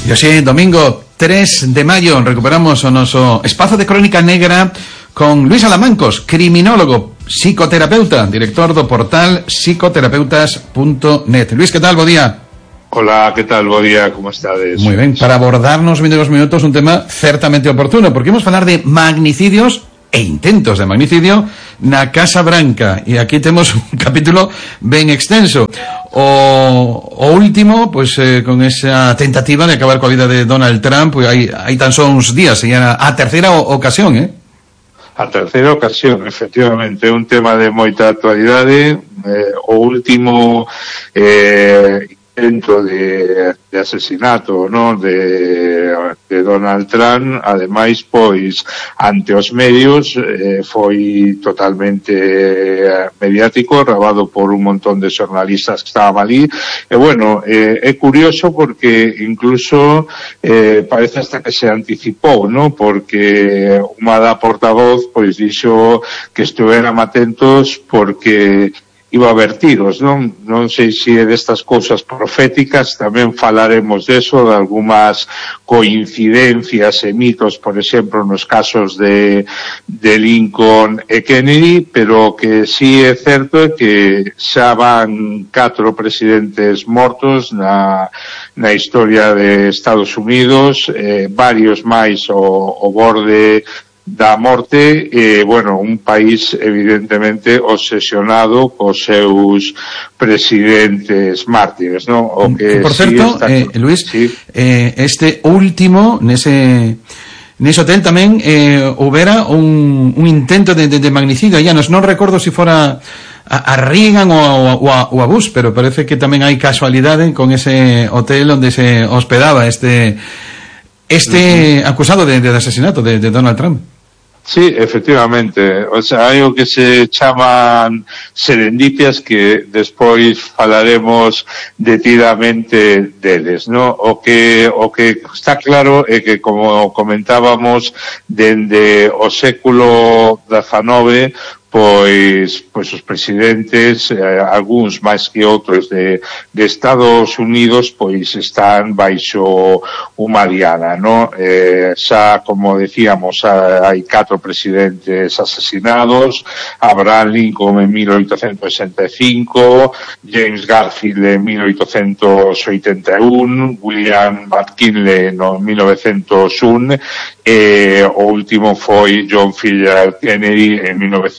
E hoxe, domingo 3 de maio, recuperamos o noso espazo de crónica negra con Luís Alamancos, criminólogo, psicoterapeuta, director do portal psicoterapeutas.net. Luís, que tal? Bo día. Hola, que tal? Bo día, como estades? Moi ben, para abordarnos 22 minutos un tema certamente oportuno, porque vamos falar de magnicidios e intentos de magnicidio na Casa Branca, e aquí temos un capítulo ben extenso. O último, pois con esa tentativa de acabar coa vida de Donald Trump, pois hai tan só uns días, sería a terceira ocasión, A terceira ocasión, efectivamente, un tema de moita actualidade. O último intento de asesinato, non, de Donald Trump, ademais, pois, ante os medios, foi totalmente mediático, grabado por un montón de xornalistas que estaban ali, e bueno, é curioso porque incluso parece hasta que se anticipou, non, porque unha da portavoz, pois, dixo que estuveran atentos porque iba a haber tiros, non sei se é destas cousas proféticas, tamén falaremos deso, de algunhas coincidencias e mitos, por exemplo, nos casos de Lincoln e Kennedy, pero que sí é certo é que xa van 4 presidentes mortos na historia de Estados Unidos, varios máis ao borde da morte, bueno, un país evidentemente obsesionado cos seus presidentes mártires, non? O que por certo, sí está... Luís, sí. Este último nese hotel tamén houbera un intento de magnicidio. Ya non recordo se fora a Reagan ou a Bush, pero parece que tamén hai casualidade con ese hotel onde se hospedaba este acusado de asesinato de Donald Trump. Sí, efectivamente, o sea, hai o que se chaman serendipias que despois falaremos detidamente deles, ¿no? O que está claro é que, como comentábamos, dende o século XIX, pois os presidentes, algúns máis que outros de Estados Unidos, pois están baixo unha diana, non? Xa, como decíamos, hai 4 presidentes asesinados: Abraham Lincoln en 1865, James Garfield en 1881, William McKinley en 1901, o último foi John F. Kennedy en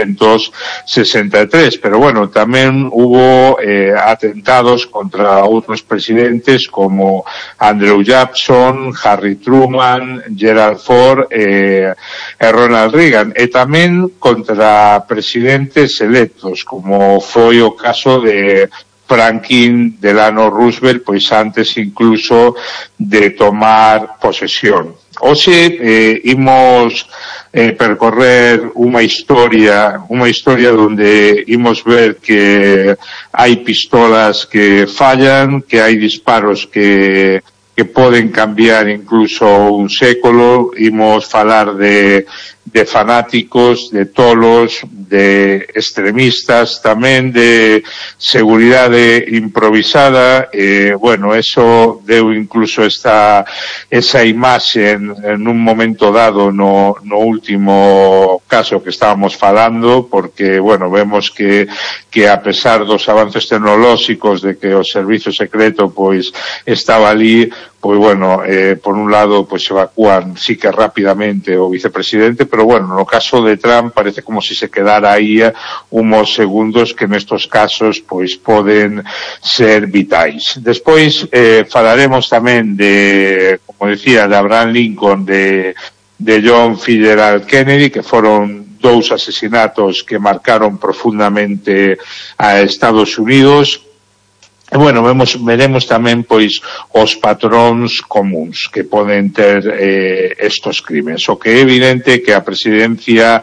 1963, pero bueno, tamén hubo atentados contra outros presidentes como Andrew Jackson, Harry Truman, Gerald Ford e Ronald Reagan, e tamén contra presidentes electos, como foi o caso de Franklin Delano Roosevelt, pois antes incluso de tomar posesión. Hoxe imos percorrer unha historia onde imos ver que hai pistolas que fallan, que hai disparos que poden cambiar incluso un século. Imos falar de fanáticos, de tolos, de extremistas, tamén de seguridade improvisada, bueno, eso deu incluso esa imaxe en un momento dado no último caso que estábamos falando, porque, bueno, vemos que a pesar dos avances tecnolóxicos, de que o servizo secreto pois estaba ali, pois bueno, por un lado pois evacúan sí que rapidamente o vicepresidente, pero bueno, no caso de Trump parece como si se quedara aí uns segundos que nestos casos pois poden ser vitais. Despois falaremos tamén de, como decía, de Abraham Lincoln, de John F. Kennedy, que foron 2 asesinatos que marcaron profundamente a Estados Unidos. E, bueno, veremos tamén, pois, os patróns comuns que poden ter estos crimes. O que é evidente que a presidencia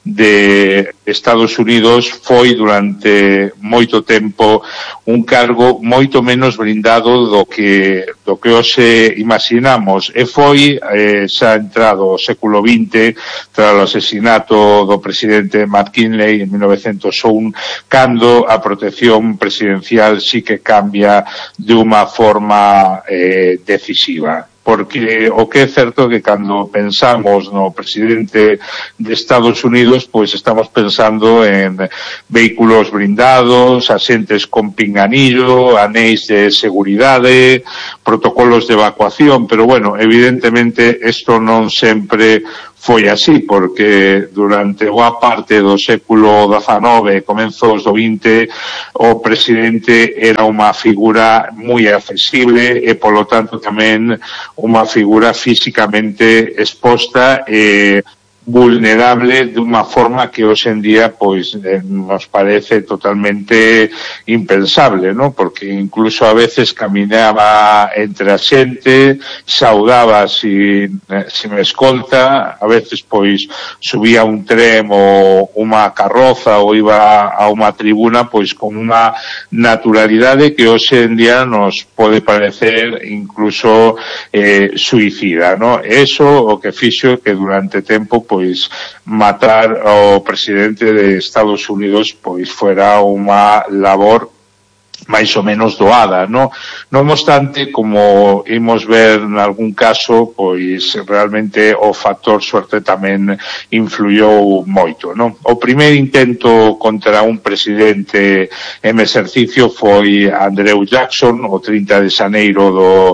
de Estados Unidos foi durante moito tempo un cargo moito menos blindado do que hoxe imaginamos, e foi xa entrado o século XX tras o asesinato do presidente McKinley en 1901, cando a protección presidencial sí que cambia de unha forma decisiva. porque o que é certo que cando pensamos no presidente de Estados Unidos, pois estamos pensando en vehículos blindados, asentes con pinganillo, anéis de seguridade, protocolos de evacuación, pero bueno, evidentemente isto non sempre foi así, porque durante boa parte do século XIX, comenzos do XX, o presidente era unha figura moi accesible e, polo tanto, tamén unha figura físicamente exposta e vulnerable de unha forma que hoxe en día pois nos parece totalmente impensable, ¿no? Porque incluso a veces caminaba entre a xente, saudaba sin escolta, a veces pois subía un tren ou unha carroza ou iba a unha tribuna pois con unha naturalidade que hoxe en día nos pode parecer incluso suicida, ¿no? Eso o que fixo que durante tempo pois matar ao presidente de Estados Unidos pois fuera unha labor máis ou menos doada, no? Non obstante, como imos ver en algún caso, pois realmente o factor sorte tamén influyou moito, no? O primeiro intento contra un presidente en exercicio foi Andrew Jackson, o 30 de xaneiro do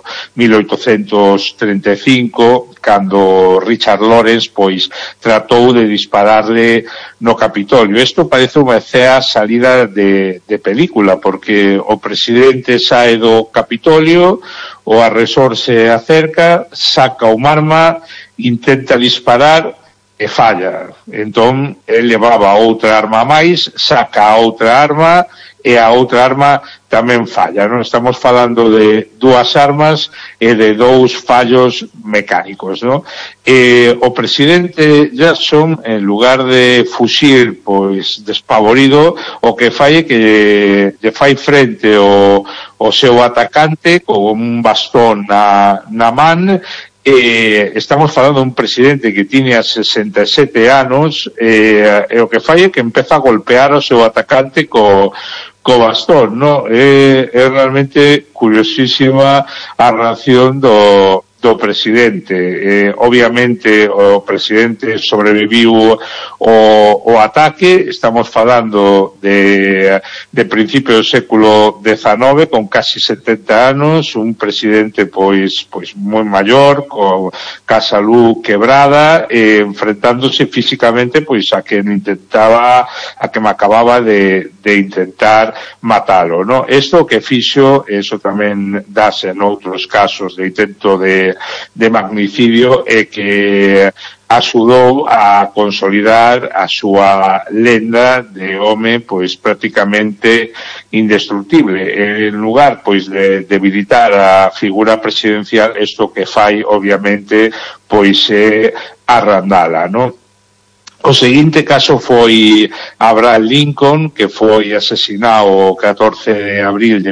1835, cando Richard Lawrence pois tratou de dispararle no Capitolio. Isto parece unha cea salida de película, porque o presidente sae do Capitolio, o agresor se acerca, saca un arma, intenta disparar e falla. Entón, el levaba outra arma máis, saca outra arma e a outra arma tamén falla, non? Estamos falando de dúas armas e de dous fallos mecánicos, non? O presidente Jackson, en lugar de fuxir, pois, despavorido, o que fai é que lle fai frente o seu atacante con un bastón na man. Estamos falando de un presidente que tiña 67 anos e o que fai é que empeza a golpear o seu atacante co bastón, no? É realmente curiosísima a reacción do presidente. Obviamente o presidente sobreviviu o ataque. Estamos falando de principio do século XIX, con casi 70 anos, un presidente pois moi maior, con ca salud quebrada, enfrentándose físicamente pois a que me acababa de intentar matalo, no? Isto que fixo, eso tamén dase en outros casos de intento de magnicidio, e que axudou a consolidar a súa lenda de home pois prácticamente indestructible. En lugar pois de debilitar a figura presidencial, isto que fai obviamente pois é arrandala, non? O seguinte caso foi Abraham Lincoln, que foi asesinado o 14 de abril de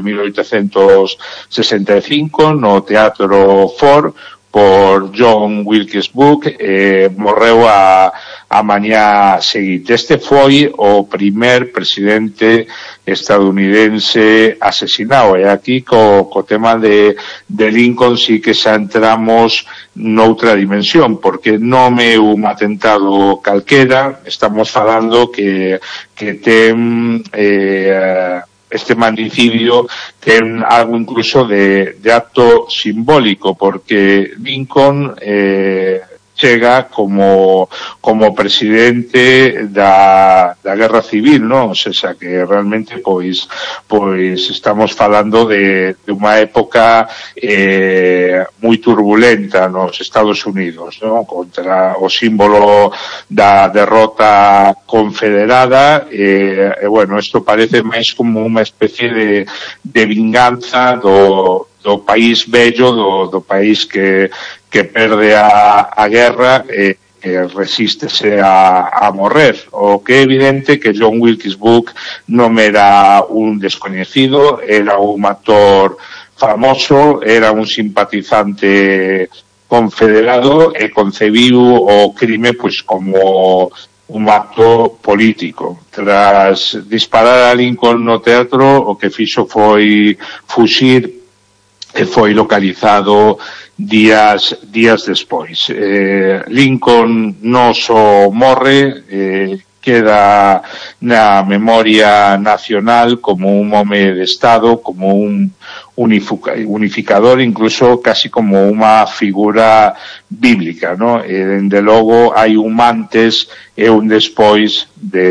1865 no Teatro Ford por John Wilkes Booth, morreu a mañá seguinte. Este foi o primer presidente estadounidense asesinado, e aquí co tema de Lincoln sí que xa entramos noutra dimensión, porque non é un atentado calquera. Estamos falando que ten este magnicidio ten algo incluso de acto simbólico, porque Lincoln chega como presidente da Guerra Civil, non? O sea, que realmente pois estamos falando de unha época moi turbulenta nos Estados Unidos, non? Contra o símbolo da derrota confederada, e bueno, isto parece máis como unha especie de vinganza do país bello, do país que perde a guerra e resístese a morrer. O que é evidente que John Wilkes Booth non era un descoñecido, era un actor famoso, era un simpatizante confederado e concebiu o crime pois como un acto político. Tras disparar a Lincoln no teatro, o que fixo foi fuxir e foi localizado días despois. Lincoln non só morre, queda na memoria nacional como un home de Estado, como un unificador, incluso casi como unha figura bíblica, ¿no? Dende logo hai un antes e un despois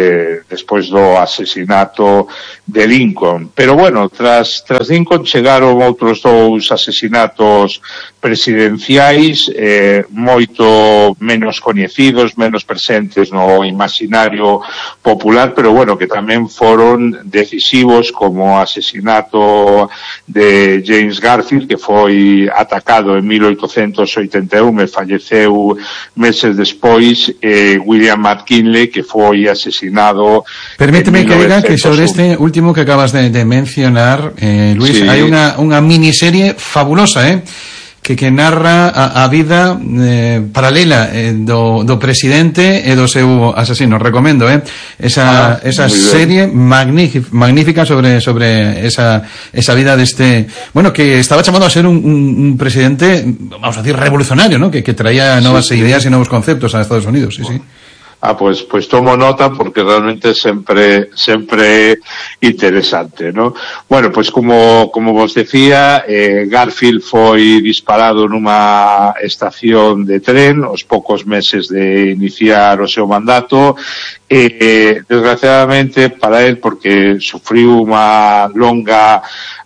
do asesinato de Lincoln. Pero bueno, tras Lincoln chegaron outros dous asesinatos presidenciais, moito menos coñecidos, menos presentes no imaginario popular, pero bueno, que tamén foron decisivos, como o asesinato de James Garfield, que foi atacado en 1881 e falleceu meses despois, William McKinley, que foi asesinado. Permíteme que diga que sobre este último que acabas de mencionar, Luis, sí, hai unha miniserie fabulosa, que narra a vida paralela do presidente e do seu asesino. Recomendo, esa serie magnífica sobre esa vida deste, bueno, que estaba chamado a ser un presidente, vamos a decir, revolucionario, ¿no? Que traía novas ideas e novos conceptos a Estados Unidos, sí. Pues tomo nota, porque realmente sempre interesante, ¿no? Bueno, pues como vos decía, Garfield foi disparado nunha estación de tren aos poucos meses de iniciar o seu mandato, desgraciadamente para él, porque sufriu unha longa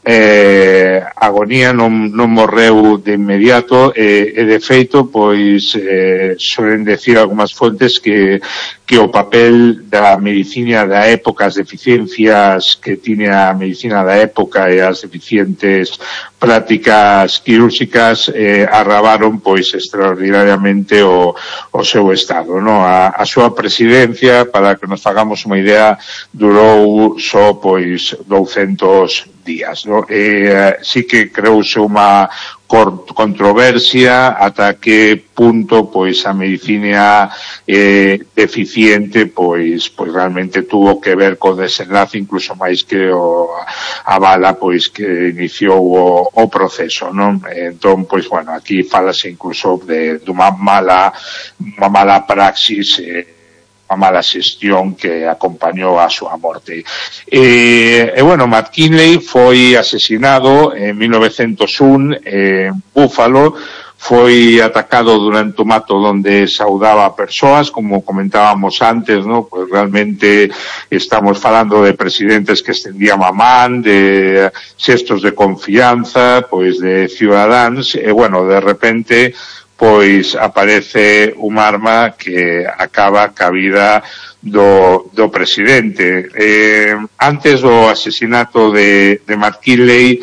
agonía, non morreu de inmediato, e de feito, pois suelen decir algunhas fontes que o papel da medicina da época, as deficiencias que tiña a medicina da época e as deficientes prácticas quirúrxicas agravaron pois extraordinariamente o seu estado, no? A súa presidencia, para que nos fagamos unha idea, durou só pois 200 días, no? Sí que creouse unha controversia ata que punto pois a medicina deficiente pois realmente tuvo que ver co desenlace, incluso máis que a bala pois que iniciou o proceso, non? Entón, pois bueno, aquí falase incluso de unha mala praxis, a mala xestión que acompañou a súa morte. Bueno, McKinley foi asesinado en 1901 en Buffalo. Foi atacado durante o mato donde saudaba a persoas, como comentábamos antes, ¿no? Pues realmente estamos falando de presidentes que extendían a man, de xestos de confianza, pois de cidadáns, e bueno, de repente pois aparece un arma que acaba ca vida do presidente. Antes do asesinato de McKinley,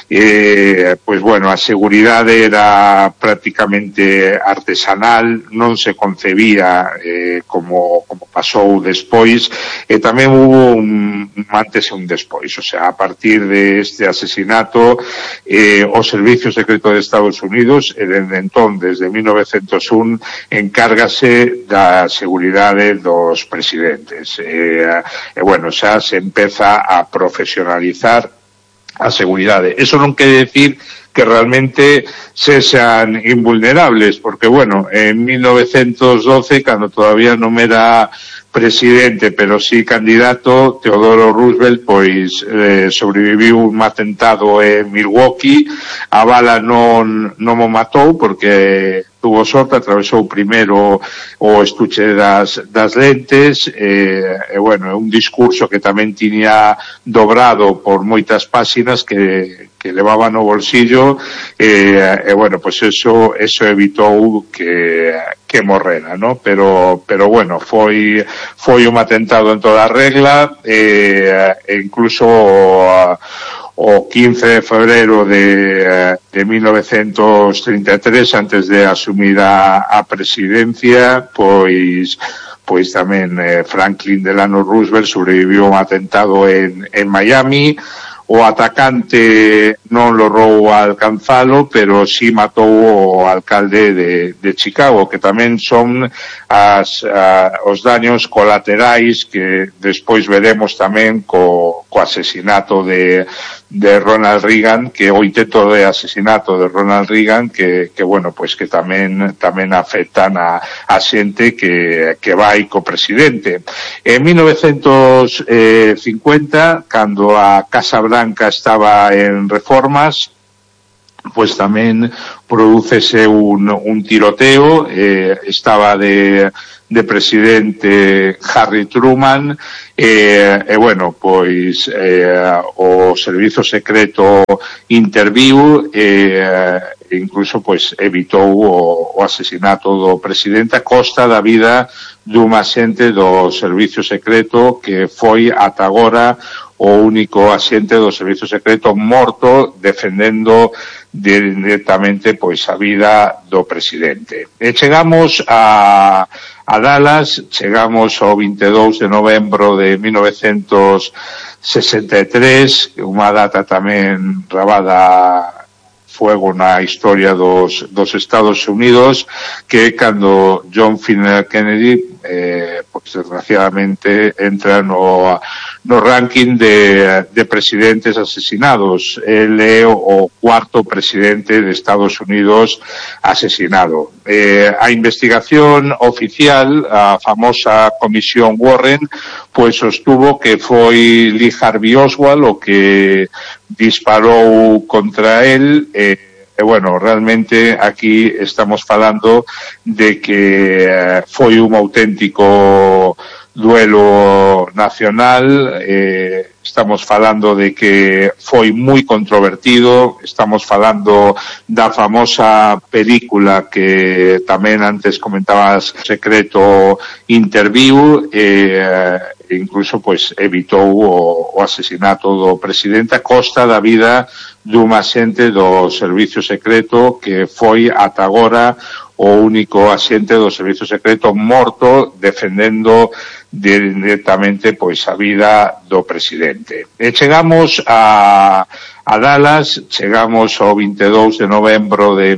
pois bueno, a seguridade era prácticamente artesanal, non se concebía como pasou despois, e tamén hubo un antes e un despois. O sea, a partir de este asesinato, o Servicio Secreto de Estados Unidos, desde entón, desde 1901, encárgase da seguridade dos presidentes. Bueno, xa se empeza a profesionalizar a seguridade. Eso non quere decir que realmente sexan invulnerables, porque, bueno, en 1912, cando todavía non era presidente, pero sí candidato, Theodore Roosevelt, pois sobreviviu un atentado en Milwaukee. A bala non mo matou, porque tuvo sorte, atravesou primeiro o estuche das lentes, bueno, un discurso que tamén tiña dobrado por moitas páxinas que levaba no bolsillo, bueno, pues eso evitou que morrera, ¿no? Pero bueno, foi un atentado en toda regla, incluso o 15 de febrero de 1933, antes de asumir a presidencia, pois tamén Franklin Delano Roosevelt sobreviviu un atentado en Miami. O atacante non logrou alcanzalo, pero sí matou o alcalde de Chicago, que tamén son os daños colaterais que despois veremos tamén co asesinato de Ronald Reagan, que o intento de asesinato de Ronald Reagan, que bueno, pues que tamén afectan a xente que vai co presidente. En 1950, cando a Casa Branca estaba en reformas, pues tamén producese un tiroteo, estaba de presidente Harry Truman, bueno, pois o servizo secreto interviu, incluso pois evitou o asesinato do presidente a costa da vida dun axente do servizo secreto que foi ata agora o único axente do servizo secreto morto defendendo directamente pois a vida do presidente. E chegamos a Dallas, chegamos ao 22 de novembro de 1963, unha data tamén rabada fuego na historia dos Estados Unidos, que cando John F. Kennedy pues desgraciadamente entra no ranking de presidentes asesinados. El é o cuarto presidente de Estados Unidos asesinado. A investigación oficial, a famosa comisión Warren, pues sostuvo que foi Lee Harvey Oswald o que disparou contra él. Bueno, realmente aquí estamos falando de que foi un auténtico duelo nacional, estamos falando de que foi moi controvertido, estamos falando da famosa película que tamén antes comentabas, Secreto Interview, incluso pois evitou o asesinato do presidente a costa da vida dun axente do servizo secreto que foi ata agora o único axente do servizo secreto morto defendendo directamente pois a vida do presidente. E chegamos a Dallas, chegamos ao 22 de novembro de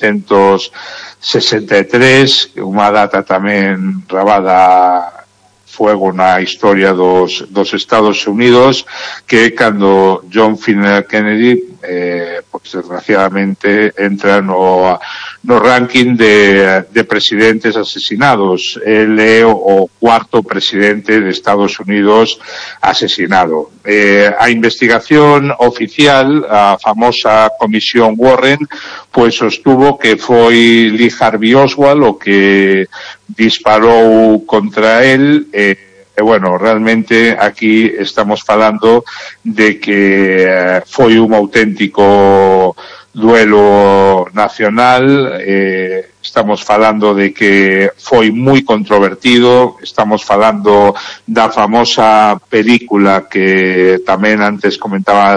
1963, unha data tamén rabada fuego na historia dos Estados Unidos, que cando John F. Kennedy pues desgraciadamente entra no ranking de presidentes asesinados. El é o cuarto presidente de Estados Unidos asesinado. A investigación oficial, a famosa comisión Warren, pues sostuvo que foi Lee Harvey Oswald o que disparou contra él. Bueno, realmente aquí estamos falando de que foi un auténtico duelo nacional, estamos falando de que foi moi controvertido, estamos falando da famosa película que tamén antes comentaba